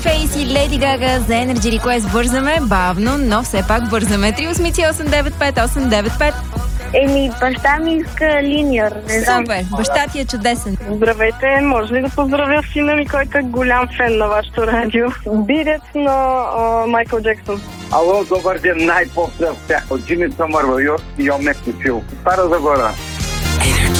Фейс и Леди Гага за Energy Request. Бързаме, бавно, но все пак бързаме. 383-895-895. Баща ми иска линьор. Супер, баща ти е чудесен. Здравейте, може ли да поздравя сина ми, който е голям фен на вашето радио? Бидец на Майкъл Джексън. Ало, добър ден, най-после от тях. От Джимми Съмър в Йорк и Йом Мексичил. Стара Загора.